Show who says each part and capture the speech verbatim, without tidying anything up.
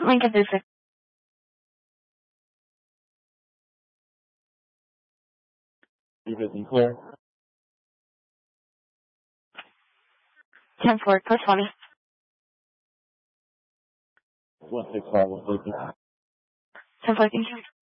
Speaker 1: Lincoln District.
Speaker 2: three fifty clear.
Speaker 1: ten four, push twenty.
Speaker 2: one six five, one fifty.
Speaker 1: ten four, thank you.